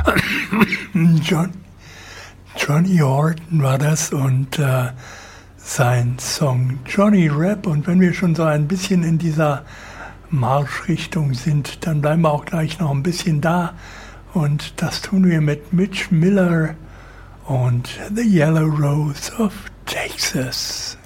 Johnny Horton war das und sein Song Johnny Rap. Und wenn wir schon so ein bisschen in dieser Marschrichtung sind, dann bleiben wir auch gleich noch ein bisschen da. Und das tun wir mit Mitch Miller und The Yellow Rose of Texas.